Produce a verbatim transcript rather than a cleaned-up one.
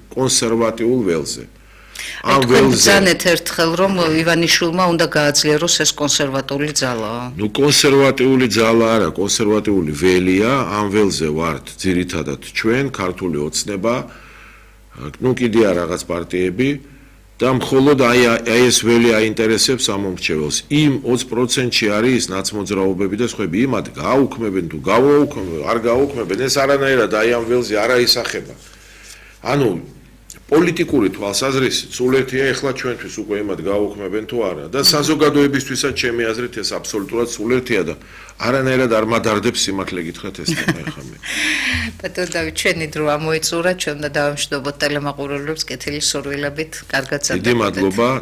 კონსერვატიულ ველზე. ამ ველზე ზანეთ ერთხელ რომ ივანიშვილმა უნდა გააძლიეროს ეს კონსერვატული ძალა. ნუ კონსერვატიული ძალა არა, კონსერვატიული ველია, ამ ველზე ვართ ძირითადად ჩვენ ქართული ოცნება, ნუ კიდე არა რაღაც პარტიები და მხოლოდ აი აი ეს ველი აინტერესებს ამ მომრჩეველს. იმ ოცი პროცენტში არის ის ნაცმოძრაობები და სხვები, იმათ გააუქმებენ თუ გავაუქმებენ, არ გააუქმებენ, ეს არანაირად აი ამ ველზე არ აისახება. ანუ პოლიტიკური თვალსაზრისით სულ ერთია ეხლა ჩვენთვის უკვე იმათ გააუქმებენ თუ არა და საზოგადოებისთვისაც ჩემი აზრით ეს აბსოლუტურად სულ ერთია და არანაირად არ მადარდებს სიმართლე გითხრათ ეს თემა ეხლა მე. ბატონო დავით, ჩვენი დრო ამოიწურა, ჩვენ და დავამშვიდობოთ ტელემაყურებლებს კეთილი სურვილებით, კარგად დიდი მადლობა.